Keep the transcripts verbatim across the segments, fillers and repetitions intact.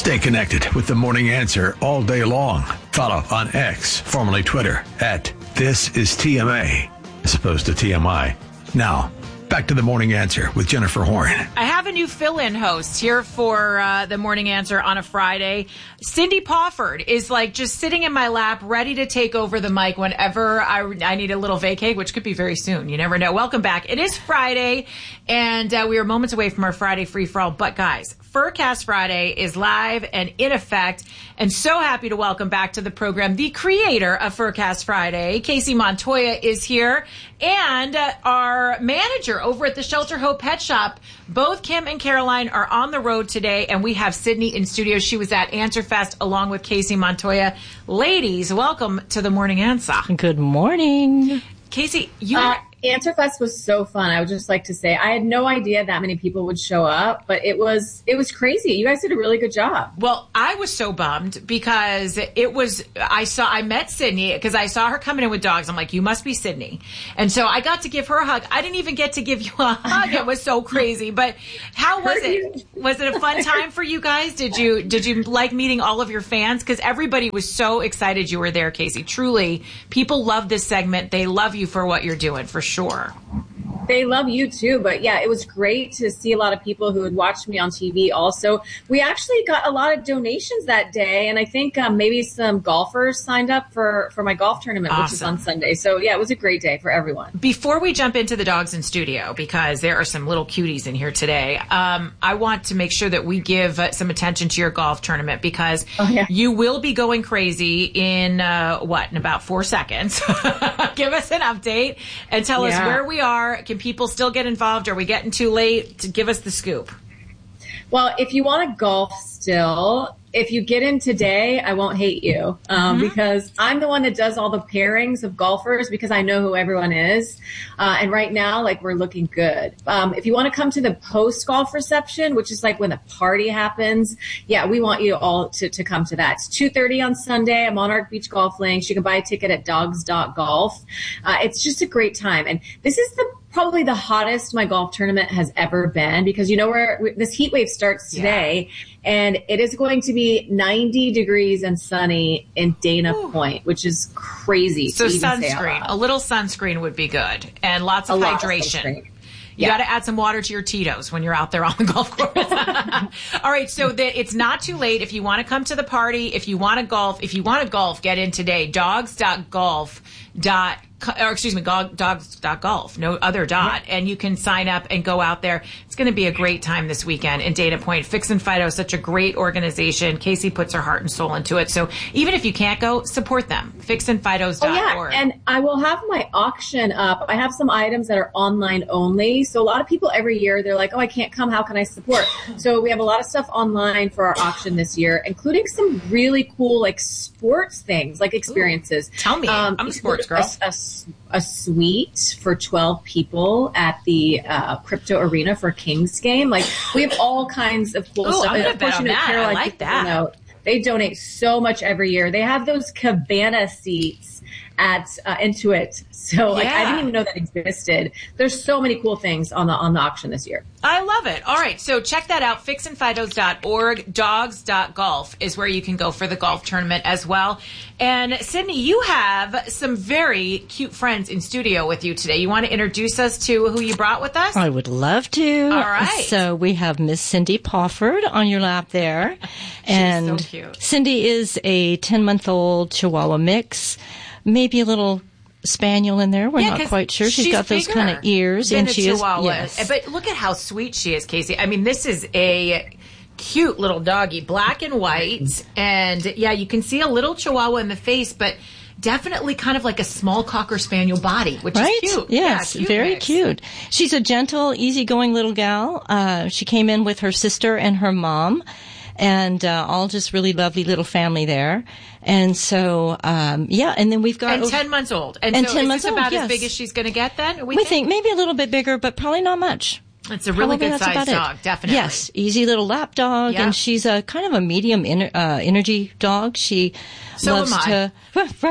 Stay connected with The Morning Answer all day long. Follow on X, formerly Twitter, at This is T M A, as opposed to T M I. Now, back to The Morning Answer with Jennifer Horn. I have a new fill-in host here for uh, The Morning Answer on a Friday. Cindy Pawford is like just sitting in my lap, ready to take over the mic whenever I, I need a little vacay, which could be very soon. You never know. Welcome back. It is Friday, and uh, we are moments away from our Friday free-for-all. But guys, Furcast Friday is live and in effect, and so happy to welcome back to the program the creator of Furcast Friday. Casey Montoya is here, and uh, our manager over at the Shelter Hope Pet Shop. Both Kim and Caroline are on the road today, and we have Sydney in studio. She was at Answer Fest along with Casey Montoya. Ladies, welcome to the Morning Answer. Good morning. Casey, you... Uh, Answer Fest was so fun. I would just like to say I had no idea that many people would show up, but it was it was crazy. You guys did a really good job. Well, I was so bummed because it was I saw I met Sydney because I saw her coming in with dogs. I'm like, you must be Sydney, and so I got to give her a hug. I didn't even get to give you a hug. It was so crazy. But how was it? Was it a fun time for you guys? Did you did you like meeting all of your fans? Because everybody was so excited you were there, Casey. Truly, people love this segment. They love you for what you're doing, for sure. Sure. They love you too, but yeah, it was great to see a lot of people who had watched me on T V also. We actually got a lot of donations that day, and I think um, maybe some golfers signed up for, for my golf tournament, awesome. Which is on Sunday. So yeah, it was a great day for everyone. Before we jump into the dogs in studio, because there are some little cuties in here today, um, I want to make sure that we give uh, some attention to your golf tournament, because oh, yeah. you will be going crazy in, uh, what, in about four seconds. Give us an update and tell yeah. us where we are. Can people still get involved? Are we getting too late? To give us the scoop. Well, if you want to golf still, if you get in today, I won't hate you um, mm-hmm. because I'm the one that does all the pairings of golfers because I know who everyone is. Uh, and right now, like, we're looking good. Um, if you want to come to the post-golf reception, which is like when the party happens, yeah, we want you all to, to come to that. It's two thirty on Sunday. I'm on Monarch Beach Golf Links. You can buy a ticket at dogs dot golf. Uh, it's just a great time. And this is the probably the hottest my golf tournament has ever been, because you know where this heat wave starts today, yeah. and it is going to be ninety degrees and sunny in Dana Ooh. Point, which is crazy. So sunscreen, a little sunscreen would be good, and lots of a hydration. Of You yeah. got to add some water to your Tito's when you're out there on the golf course. All right, so the, it's not too late if you want to come to the party, if you want to golf, if you want to golf, get in today. dogs dot golf. Or excuse me, dogs dot golf, no other dot, and you can sign up and go out there. It's going to be a great time this weekend in Dana Point. Fix and Fido is such a great organization. Casey puts her heart and soul into it. So even if you can't go, support them. fix and fidos dot org. Oh, yeah, and I will have my auction up. I have some items that are online only. So a lot of people every year, they're like, oh, I can't come. How can I support? So we have a lot of stuff online for our auction this year, including some really cool, like, sports things, like experiences. Ooh, tell me. Um, I'm a sports girl. A, a, a suite for twelve people at the uh, crypto arena for Kings game. Like, we have all kinds of cool Ooh, stuff. I'm gonna bet on that. I like that. Know, they donate so much every year. They have those cabana seats at uh, Intuit. So like, yeah. I didn't even know that existed. There's so many cool things on the on the auction this year. I love it. All right, so check that out. fix and fidos dot org. dogs dot golf is where you can go for the golf tournament as well. And Sydney, you have some very cute friends in studio with you today. You want to introduce us to who you brought with us? I would love to. All right. So we have Miss Cindy Pawford on your lap there. And She's so cute. Cindy is a ten-month-old Chihuahua mix, maybe a little spaniel in there. We're yeah, not quite sure. She's, she's got those kind of ears, and she Chihuahua. is. Yes. But look at how sweet she is, Casey. I mean, this is a cute little doggy, black and white, and yeah, you can see a little Chihuahua in the face, but definitely kind of like a small Cocker Spaniel body, which right? is cute. Yes, yeah, cute very mix. cute. She's a gentle, easygoing little gal. Uh, she came in with her sister and her mom. And uh, all just really lovely little family there. And so, um, yeah, and then we've got... And ten months old. And, and so ten is months this about old, as yes. big as she's going to get then? We, we think? think maybe a little bit bigger, but probably not much. It's a really Probably good sized dog, it. definitely. Yes, easy little lap dog, yeah. and she's a kind of a medium ener- uh, energy dog. She so loves am I. to... Right.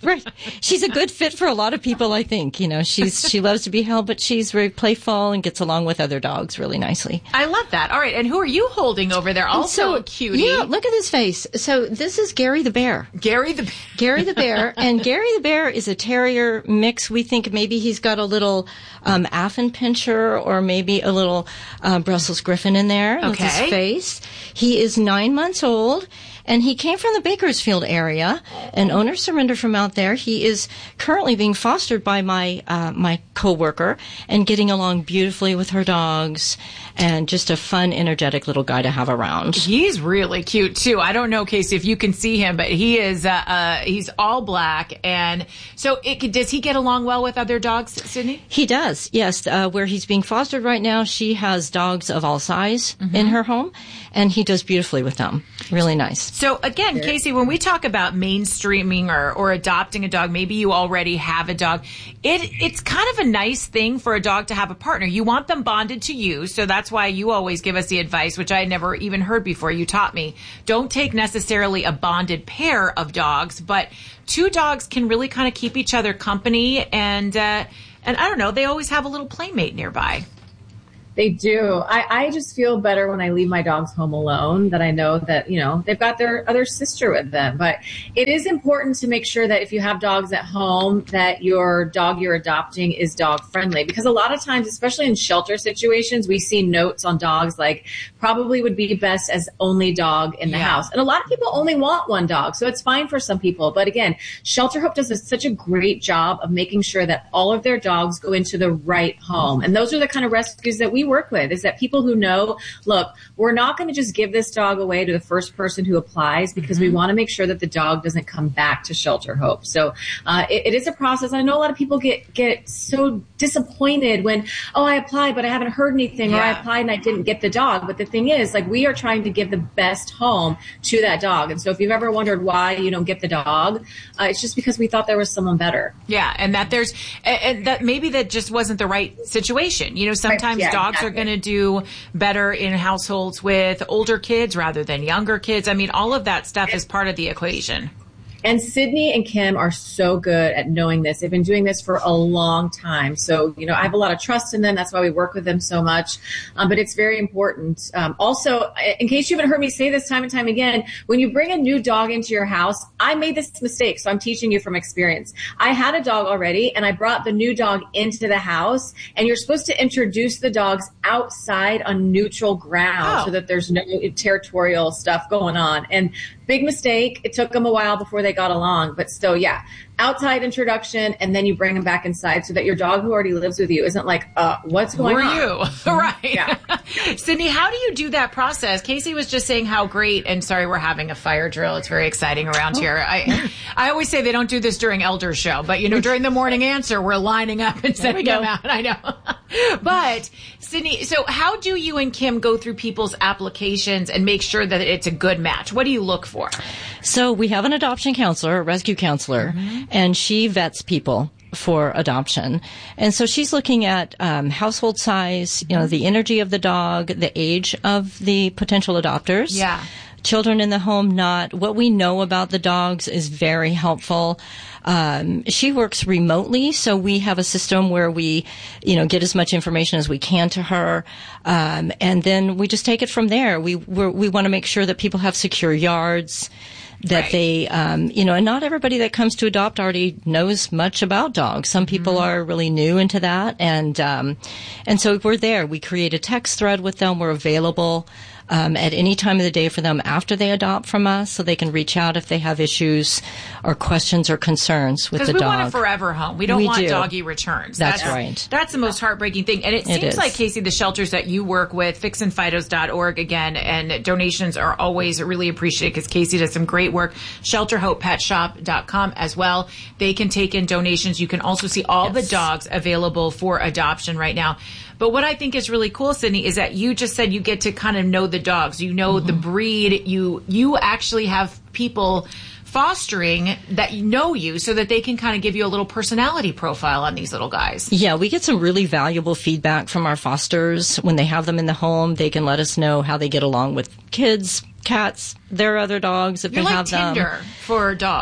Right. She's a good fit for a lot of people, I think. You know, she's she loves to be held, but she's very playful and gets along with other dogs really nicely. I love that. All right. And who are you holding over there? Also so, a cutie. Yeah, look at his face. So this is Gary the bear. Gary the bear. Gary the bear. And Gary the bear is a terrier mix. We think maybe he's got a little um, Affenpinscher or maybe a little uh, Brussels Griffon in there with his Okay. face. He is nine months old. And he came from the Bakersfield area, and owner surrendered from out there. He is currently being fostered by my uh, my coworker and getting along beautifully with her dogs, and just a fun, energetic little guy to have around. He's really cute too. I don't know, Casey, if you can see him, but he is uh, uh he's all black, and so it, does he get along well with other dogs, Sydney? He does, yes. Uh, where he's being fostered right now, she has dogs of all size mm-hmm. in her home, and he does beautifully with them. Really nice. So again, Casey, when we talk about mainstreaming or, or adopting a dog, maybe you already have a dog. It it's kind of a nice thing for a dog to have a partner. You want them bonded to you, so that's why you always give us the advice, which I had never even heard before. You taught me. Don't take necessarily a bonded pair of dogs, but two dogs can really kind of keep each other company, and uh, and I don't know, they always have a little playmate nearby. They do. I, I just feel better when I leave my dogs home alone, that I know that, you know, they've got their other sister with them. But it is important to make sure that if you have dogs at home, that your dog you're adopting is dog friendly. Because a lot of times, especially in shelter situations, we see notes on dogs like probably would be best as only dog in the yeah. house. And a lot of people only want one dog. So it's fine for some people. But again, Shelter Hope does a, such a great job of making sure that all of their dogs go into the right home. And those are the kind of rescues that we work with, is that people who know, look, we're not going to just give this dog away to the first person who applies, because mm-hmm. we want to make sure that the dog doesn't come back to Shelter Hope. So uh, it, it is a process. I know a lot of people get, get so disappointed when, oh, I applied, but I haven't heard anything, yeah. or I applied and I didn't get the dog. But the thing is, like, we are trying to give the best home to that dog. And so if you've ever wondered why you don't get the dog, uh, it's just because we thought there was someone better. Yeah, and that there's, and that maybe that just wasn't the right situation. You know, sometimes right. yeah, dogs exactly. are going to do better in households with older kids rather than younger kids. I mean, all of that stuff is part of the equation. And Sydney and Kim are so good at knowing this. They've been doing this for a long time. So, you know, I have a lot of trust in them. That's why we work with them so much. Um, but it's very important. Um, also, in case you haven't heard me say this time and time again, when you bring a new dog into your house, I made this mistake, so I'm teaching you from experience. I had a dog already, and I brought the new dog into the house, and you're supposed to introduce the dogs outside on neutral ground oh. so that there's no territorial stuff going on. And big mistake. It took them a while before they got along, but still, yeah. Outside introduction, and then you bring them back inside so that your dog who already lives with you isn't like, uh, what's going Who are on? you? Right. Yeah. Sydney, how do you do that process? Casey was just saying how great, and sorry, we're having a fire drill. It's very exciting around here. I I always say they don't do this during Elder Show, but, you know, during the morning answer, we're lining up and sending them out. I know. But, Sydney, so how do you and Kim go through people's applications and make sure that it's a good match? What do you look for? So we have an adoption counselor, a rescue counselor, mm-hmm. and she vets people for adoption. And so she's looking at um, household size, you know, the energy of the dog, the age of the potential adopters. Yeah. Children in the home, not. What we know about the dogs is very helpful. Um, she works remotely, so we have a system where we, you know, get as much information as we can to her, um, and then we just take it from there. We we're, we want to make sure that people have secure yards, that right. they, um, you know, and not everybody that comes to adopt already knows much about dogs. Some people mm-hmm. are really new into that, and um, and so we're there. We create a text thread with them. We're available Um, at any time of the day for them after they adopt from us, so they can reach out if they have issues or questions or concerns with the dog. Because we want a forever home. We don't we want do. doggy returns. That's, that's right. That's the most heartbreaking thing. And it, it seems is. like, Casey, the shelters that you work with, fix and fidos dot org, again, and donations are always really appreciated because Casey does some great work. shelter hope pet shop dot com as well. They can take in donations. You can also see all yes. the dogs available for adoption right now. But what I think is really cool, Sydney, is that you just said you get to kind of know the dogs. You know mm-hmm. the breed. You you actually have people fostering that know you so that they can kind of give you a little personality profile on these little guys. Yeah, we get some really valuable feedback from our fosters. When they have them in the home, they can let us know how they get along with kids, cats, their other dogs if You're they like have Tinder them. for dogs.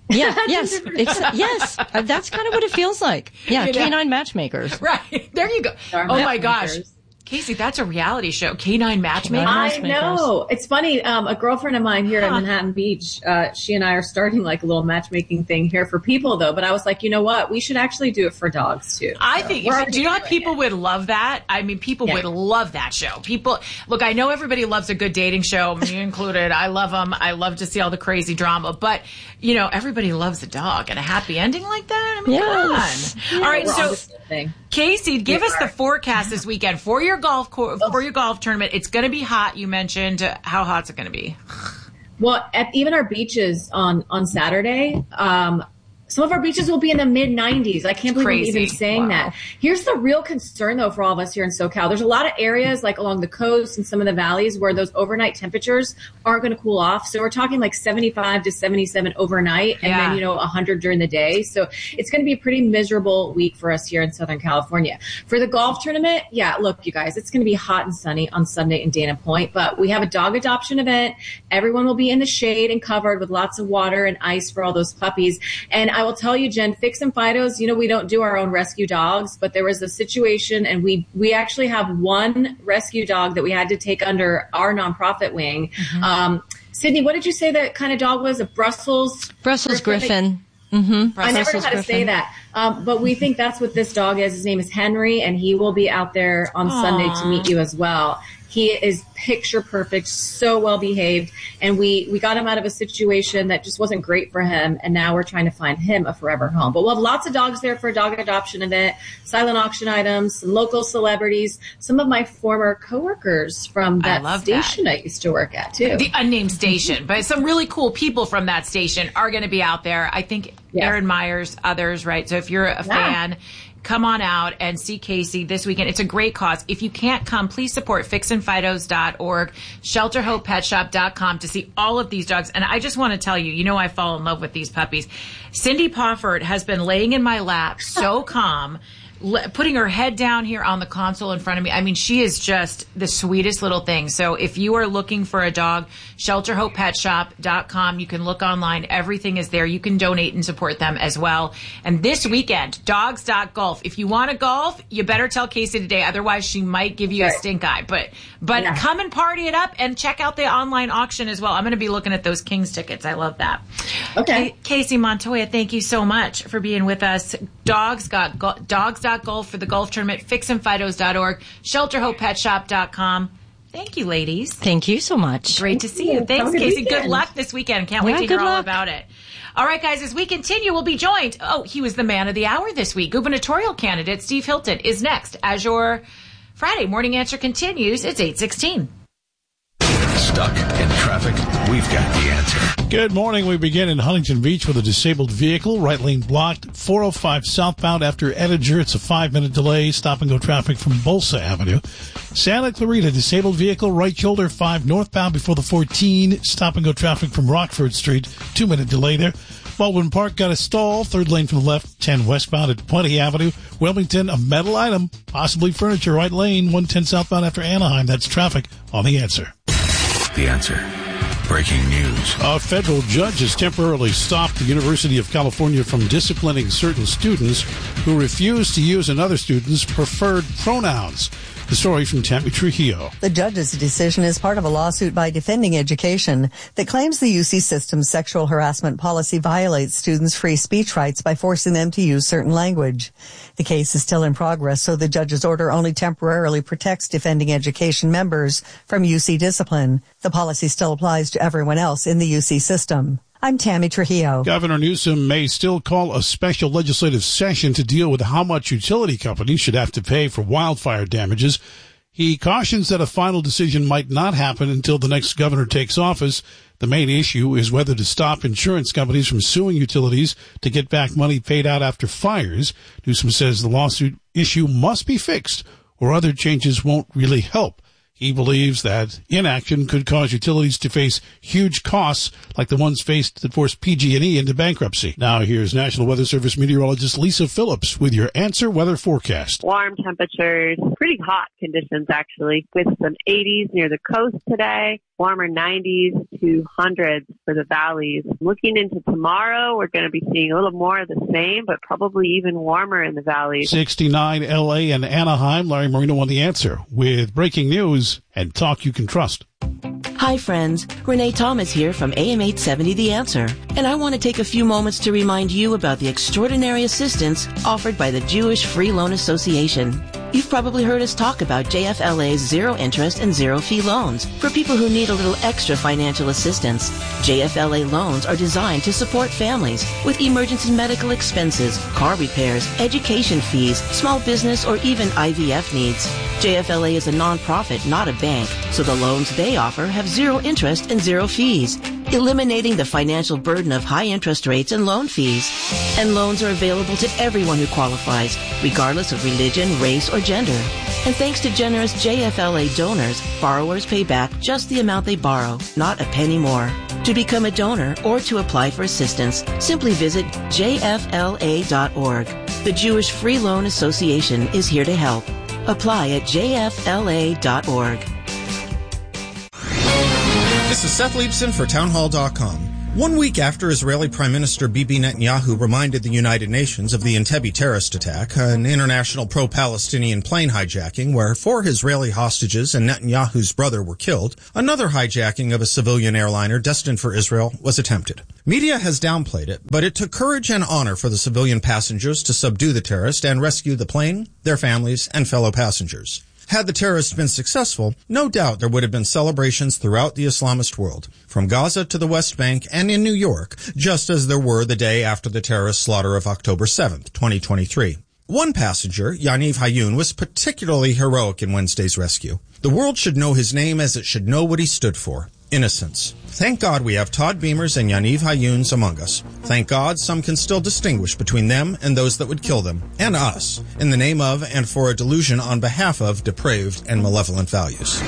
Yeah, yes, it's, yes, uh, that's kind of what it feels like. Yeah, You know? canine matchmakers. Right. There you go. Our Oh my gosh. matchmakers. Casey, that's a reality show. Canine matchmaker. Canine I know. It's funny. Um, a girlfriend of mine here Huh. in Manhattan Beach, uh, she and I are starting like a little matchmaking thing here for people though. But I was like, you know what? We should actually do it for dogs too. I So think, we're do already you know what doing people it. would love that? I mean, people Yeah. would love that show. People, look, I know everybody loves a good dating show, me included. I love them. I love to see all the crazy drama, but you know, everybody loves a dog and a happy ending like that. I mean, Yes. come on. All right. We're on So this thing. Casey, give We us the are. forecast this weekend for your golf, co- for your golf tournament. It's going to be hot. You mentioned uh, how hot's it going to be? Well, at even our beaches on on Saturday, um, some of our beaches will be in the mid nineties. I can't believe Crazy. I'm even saying Wow. that. Here's the real concern, though, for all of us here in SoCal. There's a lot of areas, like along the coast and some of the valleys, where those overnight temperatures aren't going to cool off. So we're talking like seventy-five to seventy-seven overnight, and Yeah. then you know one hundred during the day. So it's going to be a pretty miserable week for us here in Southern California. For the golf tournament, yeah, look, you guys, it's going to be hot and sunny on Sunday in Dana Point, but we have a dog adoption event. Everyone will be in the shade and covered with lots of water and ice for all those puppies. And I will tell you, Jen, Fix and Fido's, you know, we don't do our own rescue dogs, but there was a situation, and we we actually have one rescue dog that we had to take under our nonprofit wing. Mm-hmm. Um, Sydney, what did you say that kind of dog was? A Brussels? Brussels Griffin. Mm-hmm. I never know Brussels how to Griffin. say that. Um, but we think that's what this dog is. His name is Henry, and he will be out there on Aw. Sunday to meet you as well. He is picture perfect, so well behaved, and we, we got him out of a situation that just wasn't great for him, and now we're trying to find him a forever home. But we'll have lots of dogs there for a dog adoption event, silent auction items, some local celebrities, some of my former coworkers from I that love that. station I used to work at, too. The unnamed station, but some really cool people from that station are going to be out there. I think Yeah. Aaron Myers, others, right? So if you're a fan, come on out and see Casey this weekend. It's a great cause. If you can't come, please support fix and fidos dot org, shelter hope pet shop dot com to see all of these dogs. And I just want to tell you, you know, I fall in love with these puppies. Cindy Pofford has been laying in my lap so calm, le- putting her head down here on the console in front of me. I mean, she is just the sweetest little thing. So if you are looking for a dog, shelter hope pet shop dot com. You can look online. Everything is there. You can donate and support them as well. And this weekend, dogs dot golf. If you want to golf, you better tell Casey today. Otherwise, she might give you a Right. stink eye. But but Yeah. come and party it up and check out the online auction as well. I'm going to be looking at those Kings tickets. I love that. Okay. Ca- Casey Montoya, thank you so much for being with us. Dogs got go- dogs dot golf for the golf tournament. fix and fidos dot org. shelter hope pet shop dot com. Thank you, ladies. Thank you so much. Great to see you. Have a Thanks, good Casey. Good weekend. luck this weekend. Can't wait Yeah, to hear good all luck. about it. All right, guys, as we continue, we'll be joined. Oh, he was the man of the hour this week. Gubernatorial candidate Steve Hilton is next as your Friday Morning Answer continues. It's eight sixteen. Stuck in traffic? We've got the answer. Good morning. We begin in Huntington Beach with a disabled vehicle. Right lane blocked. four oh five southbound after Edinger. It's a five-minute delay. Stop and go traffic from Bolsa Avenue. Santa Clarita, disabled vehicle. Right shoulder, five northbound before the fourteen. Stop and go traffic from Rockford Street. Two-minute delay there. Baldwin Park got a stall. Third lane from the left. ten westbound at Puente Avenue. Wilmington, a metal item. Possibly furniture. Right lane. one ten southbound after Anaheim. That's traffic on The Answer. The answer. Breaking news. A federal judge has temporarily stopped the University of California from disciplining certain students who refuse to use another student's preferred pronouns. The story from Tammy Trujillo. The judge's decision is part of a lawsuit by Defending Education that claims the U C system's sexual harassment policy violates students' free speech rights by forcing them to use certain language. The case is still in progress, so the judge's order only temporarily protects Defending Education members from U C discipline. The policy still applies to everyone else in the U C system. I'm Tammy Trujillo. Governor Newsom may still call a special legislative session to deal with how much utility companies should have to pay for wildfire damages. He cautions that a final decision might not happen until the next governor takes office. The main issue is whether to stop insurance companies from suing utilities to get back money paid out after fires. Newsom says the lawsuit issue must be fixed or other changes won't really help. He believes that inaction could cause utilities to face huge costs like the ones faced that forced P G and E into bankruptcy. Now here's National Weather Service meteorologist Lisa Phillips with your Answer Weather Forecast. Warm temperatures, pretty hot conditions actually, with some eighties near the coast today, warmer nineties to hundreds for the valleys. Looking into tomorrow, we're going to be seeing a little more of the same, but probably even warmer in the valleys. sixty-nine L A and Anaheim. Larry Marino on The Answer with breaking news and talk you can trust. Hi, friends. Renee Thomas here from A M eight seventy The Answer. And I want to take a few moments to remind you about the extraordinary assistance offered by the Jewish Free Loan Association. You've probably heard us talk about J F L A's zero interest and zero fee loans for people who need a little extra financial assistance. J F L A loans are designed to support families with emergency medical expenses, car repairs, education fees, small business, or even I V F needs. J F L A is a nonprofit, not a bank, so the loans they offer have zero interest and zero fees, eliminating the financial burden of high interest rates and loan fees. And loans are available to everyone who qualifies, regardless of religion, race, or gender. And thanks to generous J F L A donors, borrowers pay back just the amount they borrow, not a penny more. To become a donor or to apply for assistance, simply visit J F L A dot org. The Jewish Free Loan Association is here to help. Apply at J F L A dot org. This is Seth Leibson for Townhall dot com. One week after Israeli Prime Minister Bibi Netanyahu reminded the United Nations of the Entebbe terrorist attack, an international pro-Palestinian plane hijacking where four Israeli hostages and Netanyahu's brother were killed, another hijacking of a civilian airliner destined for Israel was attempted. Media has downplayed it, but it took courage and honor for the civilian passengers to subdue the terrorist and rescue the plane, their families, and fellow passengers. Had the terrorists been successful, no doubt there would have been celebrations throughout the Islamist world, from Gaza to the West Bank and in New York, just as there were the day after the terrorist slaughter of October seventh, twenty twenty-three. One passenger, Yaniv Hayun, was particularly heroic in Wednesday's rescue. The world should know his name as it should know what he stood for. Innocence. Thank God we have Todd Beamers and Yaniv Hayuns among us. Thank God some can still distinguish between them and those that would kill them, and us, in the name of and for a delusion on behalf of depraved and malevolent values.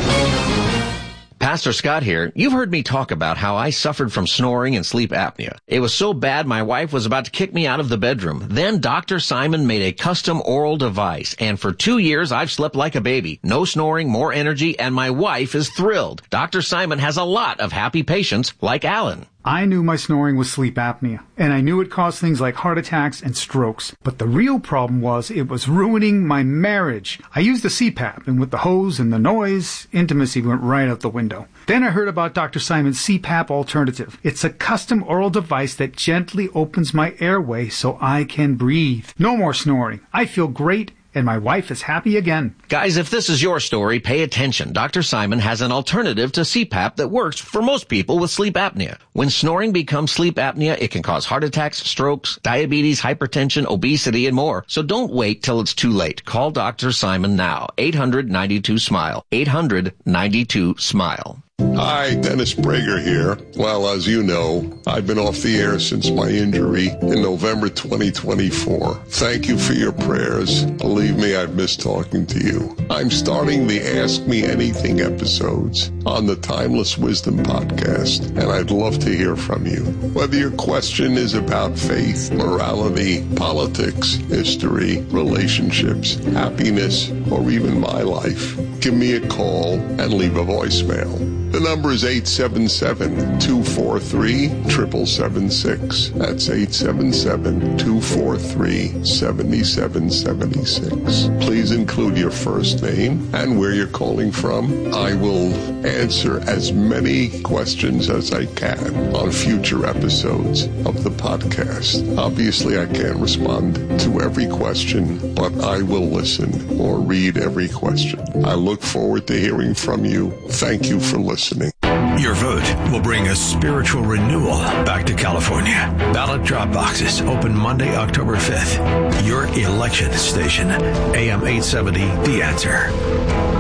Pastor Scott here. You've heard me talk about how I suffered from snoring and sleep apnea. It was so bad my wife was about to kick me out of the bedroom. Then Doctor Simon made a custom oral device, and for two years I've slept like a baby. No snoring, more energy, and my wife is thrilled. Doctor Simon has a lot of happy patients like Alan. I knew my snoring was sleep apnea, and I knew it caused things like heart attacks and strokes. But the real problem was it was ruining my marriage. I used the C PAP, and with the hose and the noise, intimacy went right out the window. Then I heard about Doctor Simon's C PAP alternative. It's a custom oral device that gently opens my airway so I can breathe. No more snoring. I feel great, and my wife is happy again. Guys, if this is your story, pay attention. Doctor Simon has an alternative to C PAP that works for most people with sleep apnea. When snoring becomes sleep apnea, it can cause heart attacks, strokes, diabetes, hypertension, obesity, and more. So don't wait till it's too late. Call Doctor Simon now. eight hundred ninety-two SMILE. eight hundred ninety-two SMILE. Hi, Dennis Prager here. Well, as you know, I've been off the air since my injury in November twenty twenty-four. Thank you for your prayers. Believe me, I've missed talking to you. I'm starting the Ask Me Anything episodes on the Timeless Wisdom podcast, and I'd love to hear from you. Whether your question is about faith, morality, politics, history, relationships, happiness, or even my life, give me a call and leave a voicemail. The number is eight seven seven, two four three, seven seven seven six. That's eight seven seven, two four three, seven seven seven six. Please include your first name and where you're calling from. I will answer as many questions as I can on future episodes of the podcast. Obviously, I can't respond to every question, but I will listen or read every question. I look forward to hearing from you. Thank you for listening. Your vote will bring a spiritual renewal back to California. Ballot drop boxes open Monday, October fifth. Your election station, A M eight seventy, The Answer.